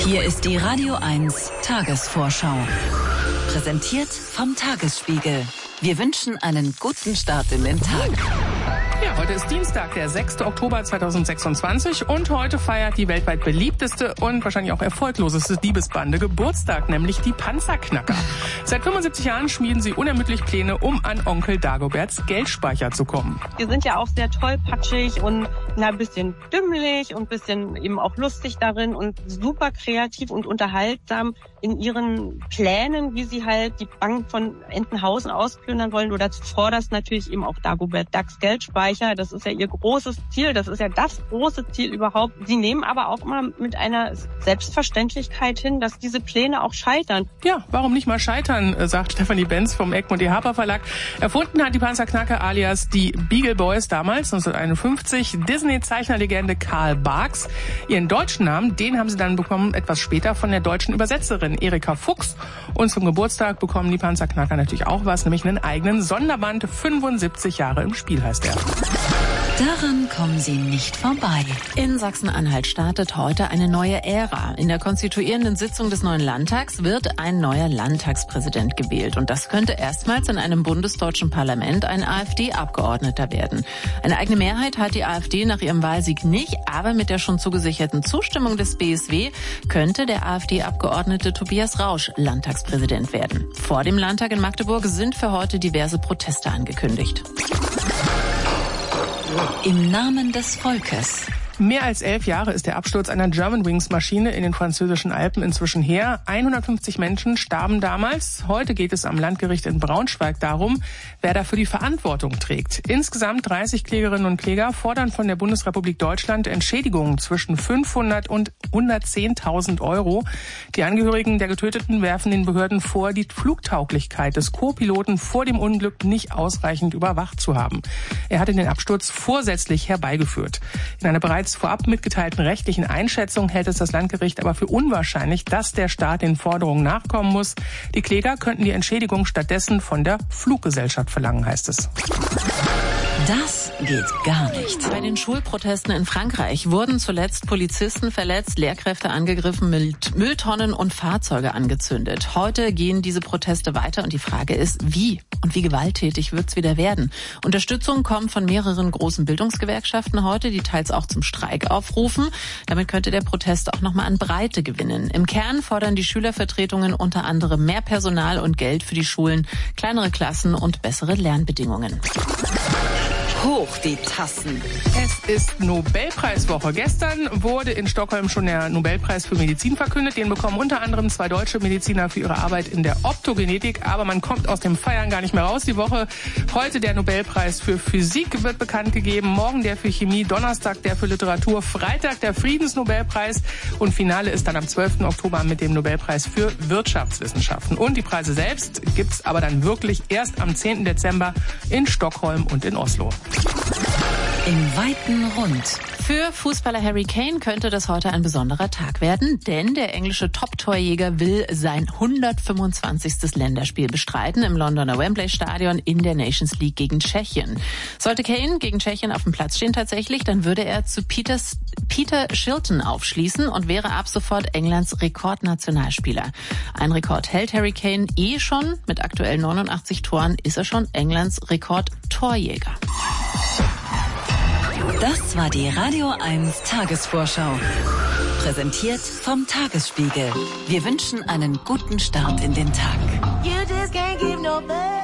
Hier ist die Radio 1 Tagesvorschau. Präsentiert vom Tagesspiegel. Wir wünschen einen guten Start in den Tag. Ja, heute ist Dienstag, der 6. Oktober 2026 und heute feiert die weltweit beliebteste und wahrscheinlich auch erfolgloseste Diebesbande Geburtstag, nämlich die Panzerknacker. Seit 75 Jahren schmieden sie unermüdlich Pläne, um an Onkel Dagoberts Geldspeicher zu kommen. Wir sind ja auch sehr tollpatschig und ein bisschen dümmlich und ein bisschen eben auch lustig darin und super kreativ und unterhaltsam in ihren Plänen, wie sie halt die Bank von Entenhausen ausplündern wollen. Oder zuvorderst natürlich eben auch Dagobert Ducks Geldspeicher. Das ist ja ihr großes Ziel. Das ist ja das große Ziel überhaupt. Sie nehmen aber auch immer mit einer Selbstverständlichkeit hin, dass diese Pläne auch scheitern. Ja, warum nicht mal scheitern, sagt Stefanie Benz vom Egmont Harper Verlag. Erfunden hat die Panzerknacker alias die Beagle Boys damals, 1951, Disney-Zeichnerlegende Karl Barks. Ihren deutschen Namen, den haben sie dann bekommen, etwas später von der deutschen Übersetzerin Erika Fuchs. Und zum Geburtstag bekommen die Panzerknacker natürlich auch was, nämlich einen eigenen Sonderband. 75 Jahre im Spiel heißt er. Daran kommen Sie nicht vorbei. In Sachsen-Anhalt startet heute eine neue Ära. In der konstituierenden Sitzung des neuen Landtags wird ein neuer Landtagspräsident gewählt. Und das könnte erstmals in einem bundesdeutschen Parlament ein AfD-Abgeordneter werden. Eine eigene Mehrheit hat die AfD nach ihrem Wahlsieg nicht, aber mit der schon zugesicherten Zustimmung des BSW könnte der AfD-Abgeordnete Tobias Rausch Landtagspräsident werden. Vor dem Landtag in Magdeburg sind für heute diverse Proteste angekündigt. Im Namen des Volkes. Mehr als 11 Jahre ist der Absturz einer Germanwings-Maschine in den französischen Alpen inzwischen her. 150 Menschen starben damals. Heute geht es am Landgericht in Braunschweig darum, wer dafür die Verantwortung trägt. Insgesamt 30 Klägerinnen und Kläger fordern von der Bundesrepublik Deutschland Entschädigungen zwischen 500 und 110.000 Euro. Die Angehörigen der Getöteten werfen den Behörden vor, die Flugtauglichkeit des Co-Piloten vor dem Unglück nicht ausreichend überwacht zu haben. Er hatte den Absturz vorsätzlich herbeigeführt. In einer bereits vorab mitgeteilten rechtlichen Einschätzung hält es das Landgericht aber für unwahrscheinlich, dass der Staat den Forderungen nachkommen muss. Die Kläger könnten die Entschädigung stattdessen von der Fluggesellschaft verlangen, heißt es. Das geht gar nicht. Bei den Schulprotesten in Frankreich wurden zuletzt Polizisten verletzt, Lehrkräfte angegriffen, Mülltonnen und Fahrzeuge angezündet. Heute gehen diese Proteste weiter und die Frage ist, wie und wie gewalttätig wird's wieder werden? Unterstützung kommt von mehreren großen Bildungsgewerkschaften heute, die teils auch zum Streik aufrufen. Damit könnte der Protest auch nochmal an Breite gewinnen. Im Kern fordern die Schülervertretungen unter anderem mehr Personal und Geld für die Schulen, kleinere Klassen und bessere Lernbedingungen. Hoch die Tassen. Es ist Nobelpreiswoche. Gestern wurde in Stockholm schon der Nobelpreis für Medizin verkündet. Den bekommen unter anderem 2 deutsche Mediziner für ihre Arbeit in der Optogenetik. Aber man kommt aus dem Feiern gar nicht mehr raus die Woche. Heute der Nobelpreis für Physik wird bekannt gegeben. Morgen der für Chemie, Donnerstag der für Literatur, Freitag der Friedensnobelpreis. Und Finale ist dann am 12. Oktober mit dem Nobelpreis für Wirtschaftswissenschaften. Und die Preise selbst gibt's aber dann wirklich erst am 10. Dezember in Stockholm und in Oslo. Im weiten Rund. Für Fußballer Harry Kane könnte das heute ein besonderer Tag werden, denn der englische Top-Torjäger will sein 125. Länderspiel bestreiten im Londoner Wembley Stadion in der Nations League gegen Tschechien. Sollte Kane gegen Tschechien auf dem Platz stehen tatsächlich, dann würde er zu Peter Shilton aufschließen und wäre ab sofort Englands Rekordnationalspieler. Ein Rekord hält Harry Kane schon. Mit aktuell 89 Toren ist er schon Englands Rekordtorjäger. Das war die Radio 1 Tagesvorschau. Präsentiert vom Tagesspiegel. Wir wünschen einen guten Start in den Tag. You just can't give no